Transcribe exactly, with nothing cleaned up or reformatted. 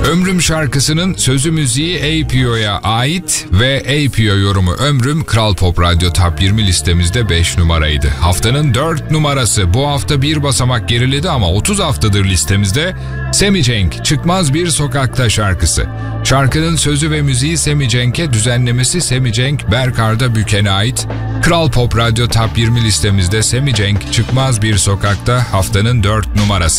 Ömrüm şarkısının sözü müziği A P O'ya ait ve A P O yorumu Ömrüm Kral Pop Radyo Top yirmi listemizde beş numaraydı. Haftanın dört numarası bu hafta bir basamak geriledi ama otuz haftadır listemizde Sammy Cenk Çıkmaz Bir Sokakta şarkısı. Şarkının sözü ve müziği Sammy Cenk'e, düzenlemesi Sammy Cenk Berk Arda Büken'e ait. Kral Pop Radyo Top yirmi listemizde Sammy Cenk Çıkmaz Bir Sokakta haftanın dört numarası.